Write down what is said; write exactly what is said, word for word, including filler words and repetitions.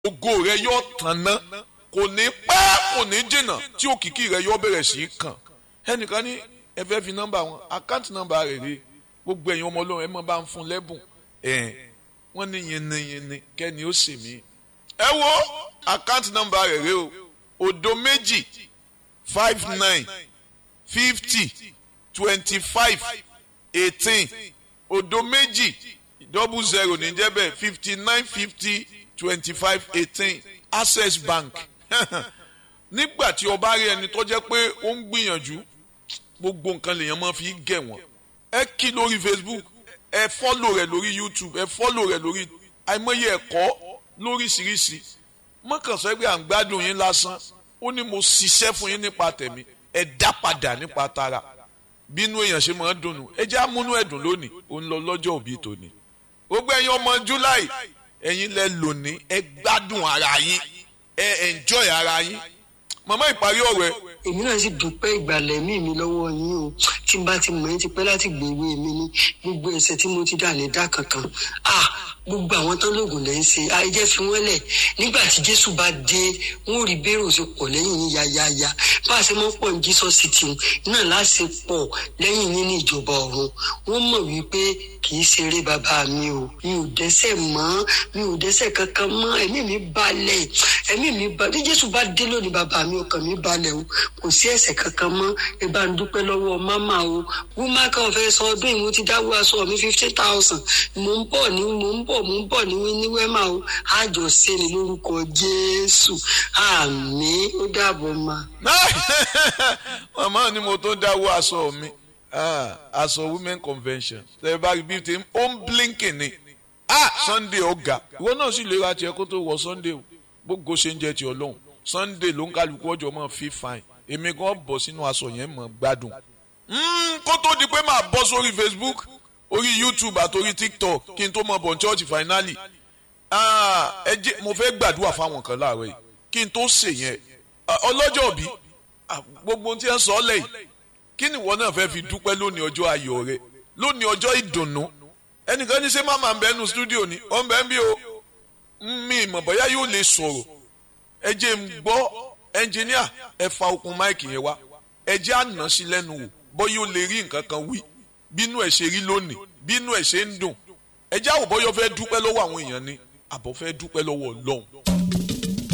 ògo rẹ yóò tànná kò ní pẹ́ kò ní jìnnà tí òkìkí rẹ yóò bẹ̀rẹ̀ sí í kàn. ẹnìkan ní ẹ fẹ́ fi nọ́mbà wọn àkáǹtì nọ́mbà rẹ̀ rè gbogbo ẹ̀yin ọmọ ọlọ́run ẹ mọ̀ bá ń fún lẹ́bùn ẹ̀ wọ́n ní yìnyínyìnyín kẹ́ni ó sì mí. ẹ wo àkáǹtì nọ́mbà rẹ̀ rè o òdo méjì five nine fifty twenty five eighteen òdo méjì double zero ní jẹ́ bẹ́ẹ̀ fifty nine fifty twenty five eighteen access bank. nígbà tí o bá rí ẹni tó jẹ́ pé ó ń gbìyànjú gbogbo nǹkan lèèyàn máa fi gẹ̀ wọ́n ẹ kí lórí Facebook ẹ fọ́lò rẹ̀ lórí YouTube ẹ fọ́lò rẹ̀ lórí àìmọye ẹ̀kọ́ lóríṣiríṣi mọ́kànsọ́ pé à ń gbádùn yín lásán ó ní mo ṣiṣẹ́ fún yín nípa tẹ̀mí ẹ dá padà nípa tara bínú èèyàn ṣe máa ń dùnnú ẹ jẹ́ àmúnú ẹ̀dùn lónìí ó ń lọ lọ́jọ́ òbí tòní gbogbo ẹ̀yin ọmọ July ẹ̀yin lẹ lónìí ẹ gbádùn ara yín ẹ enjoy ara yín màmá ìparí ọ̀rọ̀ ẹ. èmi náà sì dúpẹ́ ìgbàlẹ̀ mí mi lọ́wọ́ yín o tí n bá ti mọ̀ ẹ́ ti pẹ́ láti gbèwé mi ní gbogbo ẹ̀ṣẹ̀ tí mo ti dà ní dá kankan ah gbogbo àwọn tán lóògùn lẹ́ ń ṣe àìjẹ́ fi wọ́n lẹ̀ nígbà tí Jésù bá dé wọ́n ò rí bẹ́rù ṣe pọ̀ lẹ́yìn yín yáyáyá bá a ṣe mọ́ pọ̀ ní Jesus City náà láṣẹ pọ̀ lẹ́yìn yín ní ìjọba ọ̀run wọ́n mọ̀ wípé kì í ṣeré bàbá mi o mi ò dẹ́ṣẹ̀ mọ́ mi ò dẹ́ṣẹ̀ kankan mọ́ ẹ̀mí mi balẹ̀ ẹ̀mí mi balẹ̀ bí Jésù bá dé lónìí bàbá mi ọkàn mi balẹ̀ o kò sí ẹ̀ṣẹ̀ kankan mọ́ ẹ bá ń dúpẹ́ lọ́wọ́ máma o wúmá kan fẹ́ sọ ọdún ìmú ti dáwọ́ aṣọ mi fifty thousand mò ń bọ̀ ní mò ń bọ̀ mò ń bọ̀ ní ní wẹ́mà o àjọ ṣe ni lórúkọ Jésù àmín ó dàbọ̀ ma. màmá ni mo tó dáwọ́ aṣọ mi aṣọ women convention ṣe bá rí bíi ti ó ń blinking ni Sunday ọ̀gá ìwọ náà sì lè ra tiẹ̀ kó tó wọ Sunday o gbogbo ṣe ń jẹ ti Ọlọ́run Sunday ló ń kálukú ọjọ́ mọ́ fi fine èmi gan bọ̀ sínú aṣọ yẹn mọ́ gbádùn kó tó di pé máa bọ́ sórí Facebook orí YouTube àtòrí TikTok kí n tó mọ bọ̀ church finally ẹ jẹ́ mo fẹ́ gbàdúrà fáwọn kan láàárọ̀ yìí kí n tó ṣe yẹn ọlọ́jọ́ bí gbogbo tí ẹ ń sọ lẹ́yìn kí ni ìwọ náà fẹ́ fi dúpẹ́ lónìí ọjọ́ ayọ̀ rẹ lónìí ọjọ́ ìdùnnú ẹnìkan ní ṣé máma ń bẹ nínú studio ni ó ń bẹ ń bí o mi ìmọ̀ bóyá yóò lè sọ̀rọ̀ ẹ jẹ́ ń gbọ́ ẹnjìníà ẹ fa okùn máìkì yẹn wá ẹ jẹ́ àná sí lẹ́nu wò bóyá ó lè rí nǹkan kan wí bínú ẹ̀ ṣe rí lónìí bínú ẹ̀ ṣe ń dùn ẹ jẹ́ àwòbọ́yọ́ fẹ́ dúpẹ́ lọ́wọ́ àwọn èèyàn ni àbọ̀ fẹ́ dúpẹ́ lọ́wọ́ Ọlọ́run.